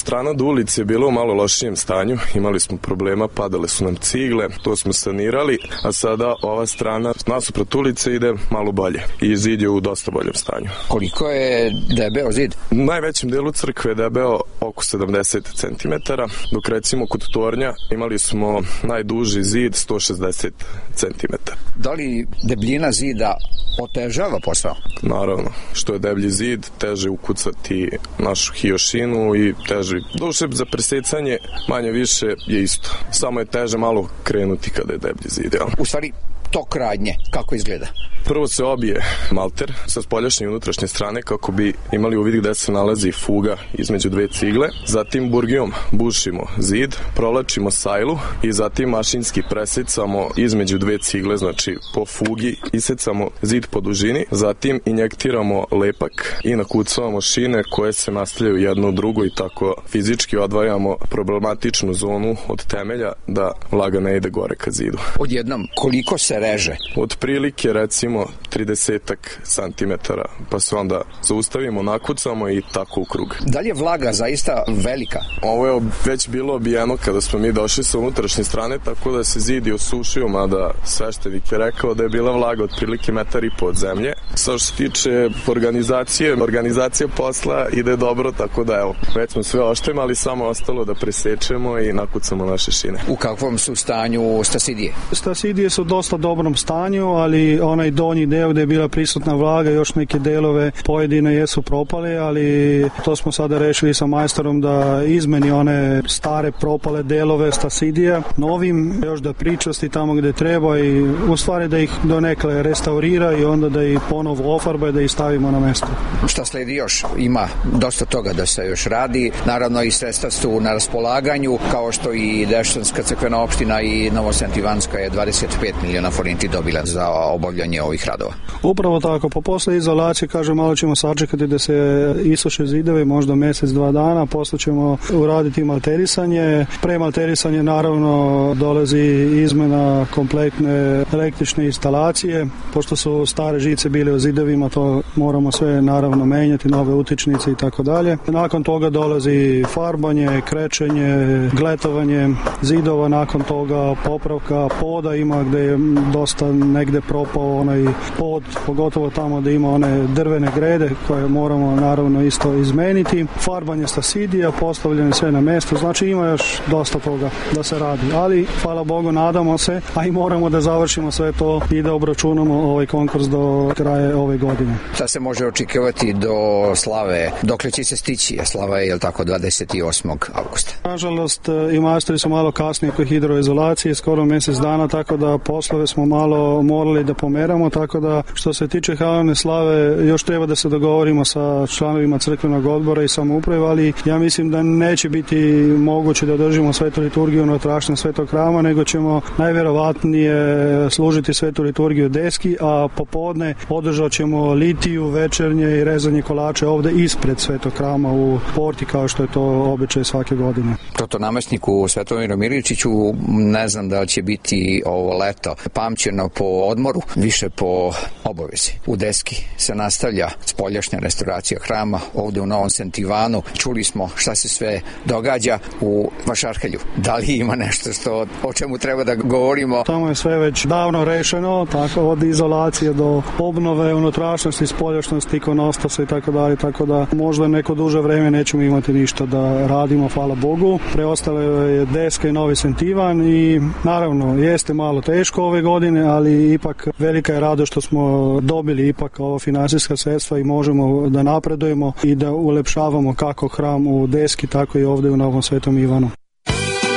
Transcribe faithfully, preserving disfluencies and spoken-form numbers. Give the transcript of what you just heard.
strana do ulice je bila u malo lošijem stanju, imali smo problema, padale su nam cigle, to smo sanirali, a sada ova strana nasuprot ulice ide malo bolje i zid je u dosta boljem stanju. Koliko je debeo zid? U najvećem delu crkve je debeo oko sedamdeset centimetara, dok recimo kod tornja imali smo najduži zid sto šezdeset centimetara. Da li debljina zida otežava posao? Naravno, što je deblji zid, teže ukucati našu hiošinu i teže. Duše za presecanje manje više je isto. Samo je teže malo krenuti kada je deblji zid. Ja. U stvari, tok radnje, kako izgleda? Prvo se obije malter sa spoljašnje i unutrašnje strane kako bi imali uvid gde se nalazi fuga između dve cigle. Zatim burgijom bušimo zid, provlačimo sajlu i zatim mašinski presecamo između dve cigle, znači po fugi isecamo zid po dužini. Zatim injektiramo lepak i nakucavamo šine koje se nastavljaju jedno u drugo i tako fizički odvajamo problematičnu zonu od temelja da vlaga ne ide gore ka zidu. Odjednom, koliko se reže? Od prilike recimo tridesetak santimetara, pa se onda zaustavimo, nakucamo i tako u krug. Da li je vlaga zaista velika? Ovo je već bilo obijeno kada smo mi došli sa unutrašnje strane, tako da se zid i osušio, mada sveštenik je rekao da je bila vlaga od prilike metar i po od zemlje. Sa što se tiče organizacije, organizacija posla ide dobro, tako da evo, već smo sve oštemali, samo ostalo da presečemo i nakucamo naše šine. U kakvom su stanju stasidije? Stasidije su u dosta dobrom stanju, ali onaj donji deo gde je bila prisutna vlaga, još neke delove pojedine jesu propale, ali to smo sada rešili sa majstorom da izmeni one stare propale delove stasidija novim, još da pričasti tamo gde treba i u stvari da ih donekle restaurira i onda da ih ponovo ofarba i da ih stavimo na mesto. Šta sledi još? Ima dosta toga da se još radi. Naravno i sredstva su na raspolaganju, kao što i Deštanska crkvena opština i Novosentivanska je dvadeset pet miliona forinti dobila za obavljanje ovih radova. Upravo tako, po posle izolacije, kažem, malo ćemo sačekati da se isuše zidove, možda mesec, dva dana, posle ćemo uraditi malterisanje. Pre malterisanje naravno dolazi izmena kompletne električne instalacije, pošto su stare žice bile u zidovima, to moramo sve naravno menjati, nove utičnice i tako dalje. Nakon toga dolazi farbanje, krečenje, gletovanje zidova, nakon toga popravka poda, ima gde je dosta negde propao onaj pod, pogotovo tamo da ima one drvene grede koje moramo naravno isto izmeniti. Farbanje stasidija, postavljanje sve na mesto, znači ima još dosta toga da se radi, ali hvala Bogu nadamo se, a i moramo da završimo sve to i da obračunamo ovaj konkurs do kraja ove godine. Šta se može očekivati do slave? Dokle će se stići? Slava je, je li tako, dvadeset osmog avgusta? Nažalost, i majstori su malo kasnije kod hidroizolacije, skoro mesec dana, tako da poslove smo malo morali da pomeramo, tako da što se tiče hvalne slave još treba da se dogovorimo sa članovima crkvenog odbora i samouprave, ali ja mislim da neće biti moguće da održimo svetu liturgiju na unutrašnjem svetog hrama, nego ćemo najverovatnije služiti svetu liturgiju u Deski, a popodne održat ćemo litiju, večernje i rezanje kolača ovde ispred svetog hrama u porti, kao što je to običaj svake godine. Protonamestniku Svetomiru Miličiću, ne znam da li će biti ovo leto pamćeno po odmoru, više po obavezi. U Deski se nastavlja spoljašnja restauracija hrama, ovde u Novom Sentivanu. Čuli smo šta se sve događa u Vašarhelju. Da li ima nešto što, o čemu treba da govorimo? Tamo je sve već davno rešeno, tako od izolacije do obnove, unutrašnjosti, spoljašnosti, ikonostasa i tako dalje, tako da možda neko duže vreme nećemo imati ništa da radimo, hvala Bogu. Preostale je Deska i Novi Sentivan i naravno jeste malo teško ove godine, ali ipak velika je rado što smo dobili ipak ovo finansijska sredstva i možemo da napredujemo i da ulepšavamo kako hram u Deski, tako i ovde u Novom Svetom Ivanu.